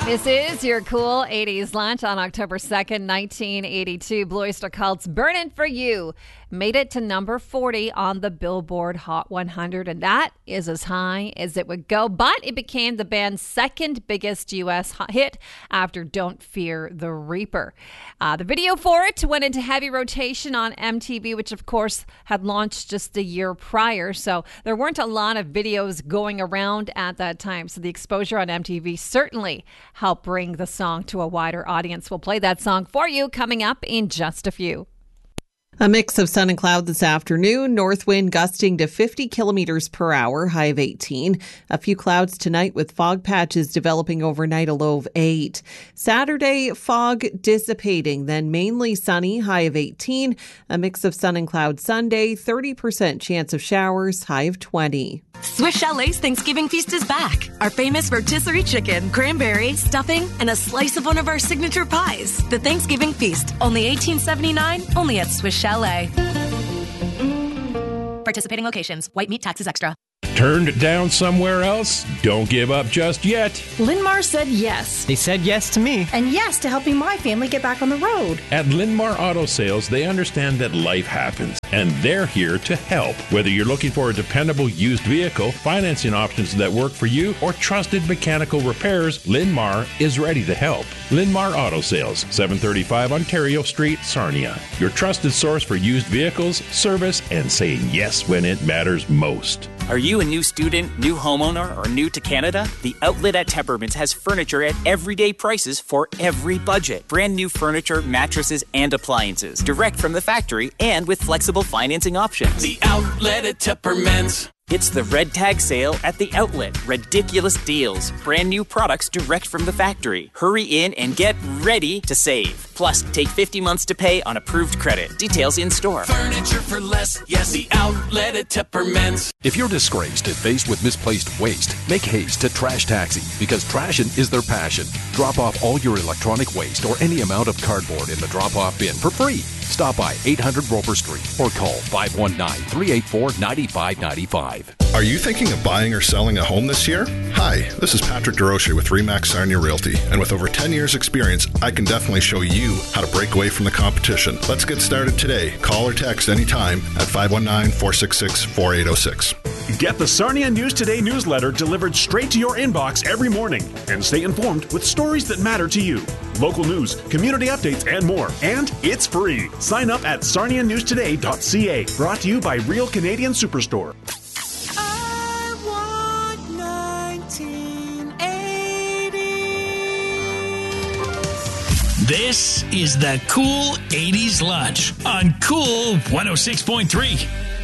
This is your cool 80s lunch on October 2nd, 1982. Blue Oyster Cult's Burnin' For You made it to number 40 on the Billboard Hot 100, and that is as high as it would go. But it became the band's second biggest U.S. hit after Don't Fear the Reaper. The video for it went into heavy rotation on MTV, which of course had launched just a year prior, so there weren't a lot of videos going around at that time. So the exposure on MTV certainly helped bring the song to a wider audience. We'll play that song for you coming up in just a few. A mix of sun and cloud this afternoon. North wind gusting to 50 kilometers per hour, high of 18. A few clouds tonight with fog patches developing overnight, a low of 8. Saturday, fog dissipating, then mainly sunny, high of 18. A mix of sun and cloud Sunday, 30% chance of showers, high of 20. Swiss Chalet's Thanksgiving feast is back. Our famous rotisserie chicken, cranberry, stuffing, and a slice of one of our signature pies. The Thanksgiving feast, only $18.79, only at Swiss Chalet. Participating locations. White meat taxes extra. Turned down somewhere else? Don't give up just yet. Linmar said yes. They said yes to me. And yes to helping my family get back on the road. At Linmar Auto Sales, they understand that life happens, and they're here to help. Whether you're looking for a dependable used vehicle, financing options that work for you, or trusted mechanical repairs, Linmar is ready to help. Linmar Auto Sales, 735 Ontario Street, Sarnia. Your trusted source for used vehicles, service, and saying yes when it matters most. Are you a new student, new homeowner, or new to Canada? The Outlet at Tempermans has furniture at everyday prices for every budget. Brand new furniture, mattresses, and appliances. Direct from the factory and with flexible financing options. The Outlet at Tempermans. It's the Red Tag Sale at the Outlet. Ridiculous deals. Brand new products direct from the factory. Hurry in and get ready to save. Plus, take 50 months to pay on approved credit. Details in store. Furniture for less. Yes, the Outlet at Tempermans. If you're disgraced and faced with misplaced waste, make haste to Trash Taxi because trashing is their passion. Drop off all your electronic waste or any amount of cardboard in the drop-off bin for free. Stop by 800 Roper Street or call 519-384-9595. Are you thinking of buying or selling a home this year? Hi, this is Patrick DeRoche with Remax Sarnia Realty, and with over 10 years experience, I can definitely show you how to break away from the competition. Let's get started today. Call or text anytime at 519-466-4806. Get the Sarnia News Today newsletter delivered straight to your inbox every morning and stay informed with stories that matter to you. Local news, community updates, and more. And it's free. Sign up at sarnianewstoday.ca. Brought to you by Real Canadian Superstore. I want 1980. This is the Cool 80s Lunch on Cool 106.3.